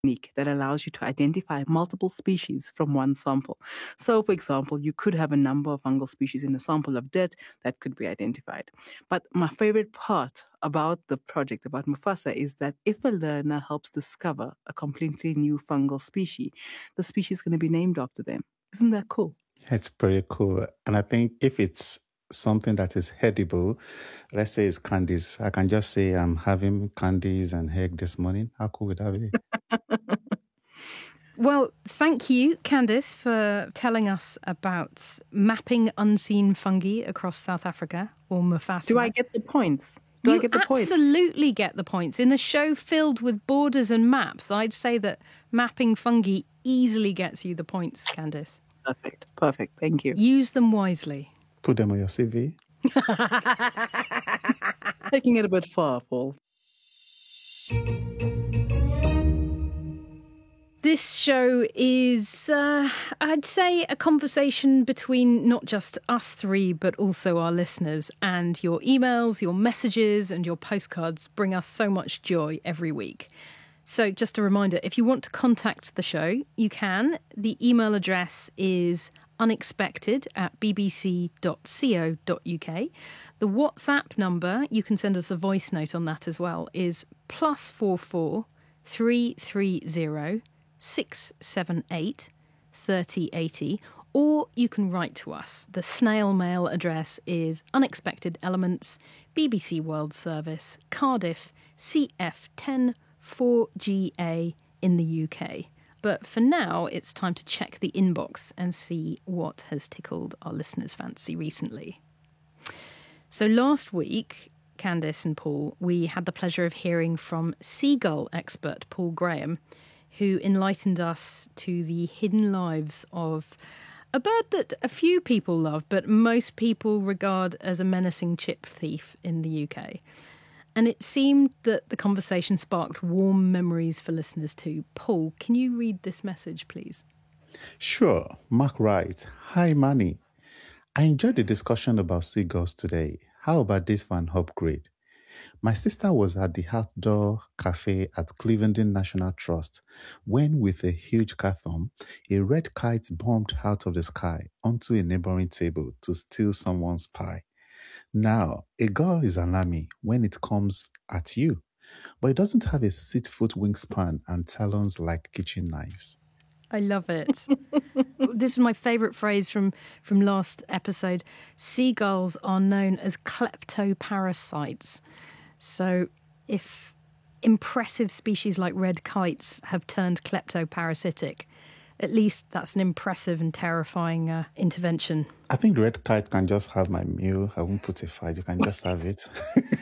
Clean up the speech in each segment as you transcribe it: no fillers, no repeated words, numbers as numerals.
technique that allows you to identify multiple species from one sample. So, for example, you could have a number of fungal species in a sample of dirt that could be identified. But my favorite part about the project, about Mufasa, is that if a learner helps discover a completely new fungal species, the species is going to be named after them. Isn't that cool? It's pretty cool. And I think if it's something that is edible, let's say it's candies, I can just say I'm having candies and egg this morning. How cool would that be? Well, thank you, Candice, for telling us about mapping unseen fungi across South Africa, or Mufasa. Do I get the points? You absolutely get the points. In the show filled with borders and maps, I'd say that mapping fungi easily gets you the points, Candice. Perfect. Thank you. Use them wisely. Put them on your CV. Taking it a bit far, Paul. This show is, I'd say, a conversation between not just us three, but also our listeners. And your emails, your messages, and your postcards bring us so much joy every week. So just a reminder, if you want to contact the show, you can. The email address is unexpected@bbc.co.uk. The WhatsApp number, you can send us a voice note on that as well, is +44 330 678 3080, or you can write to us. The snail mail address is Unexpected Elements, BBC World Service, Cardiff, CF10 4GA in the UK. But for now, it's time to check the inbox and see what has tickled our listeners' fancy recently. So last week, Candice and Paul, we had the pleasure of hearing from seagull expert Paul Graham, who enlightened us to the hidden lives of a bird that a few people love, but most people regard as a menacing chip thief in the UK. And it seemed that the conversation sparked warm memories for listeners too. Paul, can you read this message, please? Sure. Mark writes, "Hi, Manny. I enjoyed the discussion about seagulls today. How about this for an upgrade? My sister was at the outdoor cafe at Cleveland National Trust when, with a huge cathom, a red kite bombed out of the sky onto a neighboring table to steal someone's pie. Now, a gull is an army when it comes at you, but it doesn't have a 6-foot wingspan and talons like kitchen knives." I love it. This is my favourite phrase from last episode. Seagulls are known as kleptoparasites. So if impressive species like red kites have turned kleptoparasitic, at least that's an impressive and terrifying intervention. I think the red kite can just have my meal. I won't put a fight. You can just have it.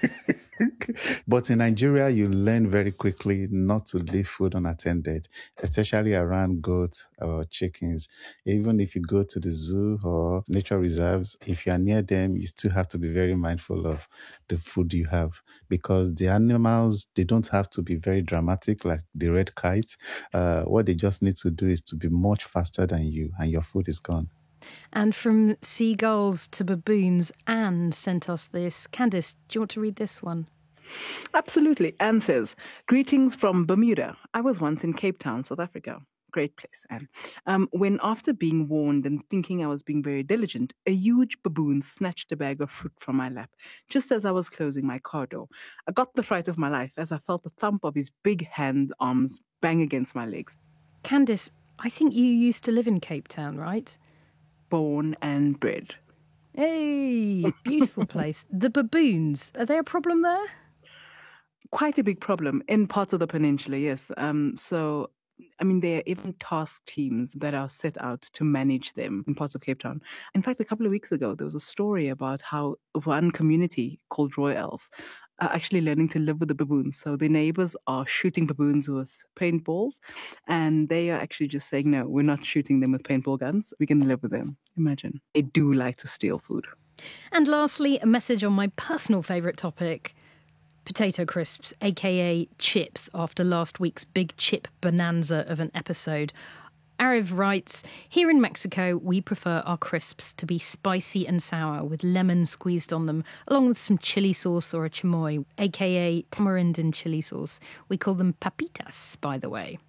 But in Nigeria, you learn very quickly not to leave food unattended, especially around goats or chickens. Even if you go to the zoo or nature reserves, if you are near them, you still have to be very mindful of the food you have, because the animals, they don't have to be very dramatic like the red kite. What they just need to do is to be much faster than you, and your food is gone. And from seagulls to baboons, Anne sent us this. Candice, do you want to read this one? Absolutely. Anne says, "Greetings from Bermuda. I was once in Cape Town, South Africa." Great place, Anne. When, after being warned and thinking I was being very diligent, a huge baboon snatched a bag of fruit from my lap just as I was closing my car door. I got the fright of my life as I felt the thump of his big arms bang against my legs. Candice, I think you used to live in Cape Town, right? Born and bred. Hey, beautiful place. The baboons, are they a problem there? Quite a big problem in parts of the peninsula, yes. There are even task teams that are set out to manage them in parts of Cape Town. In fact, a couple of weeks ago, there was a story about how one community called Royals are actually learning to live with the baboons. So the neighbors are shooting baboons with paintballs, and they are actually just saying, no, we're not shooting them with paintball guns. We can live with them. Imagine. They do like to steal food. And lastly, a message on my personal favourite topic, potato crisps, aka chips, after last week's big chip bonanza of an episode. Ariv writes, "Here in Mexico, we prefer our crisps to be spicy and sour with lemon squeezed on them, along with some chili sauce or a chamoy, aka tamarind and chili sauce. We call them papitas, by the way."